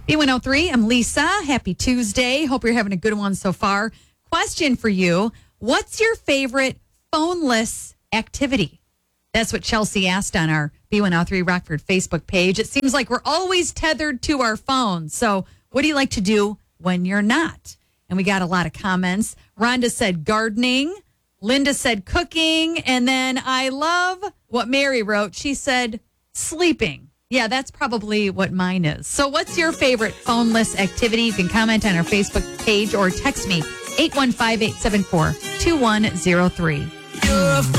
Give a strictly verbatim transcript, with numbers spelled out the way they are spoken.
B one oh three, I'm Lisa. Happy Tuesday. Hope you're having a good one so far. Question for you. What's your favorite phoneless activity? That's what Chelsea asked on our B one oh three Rockford Facebook page. It seems like we're always tethered to our phones. So what do you like to do when you're not? And we got a lot of comments. Rhonda said gardening. Linda said cooking. And then I love what Mary wrote. She said sleeping. Yeah, that's probably what mine is. So what's your favorite phoneless activity? You can comment on our Facebook page or text me eight one five, eight seven four, two one zero three.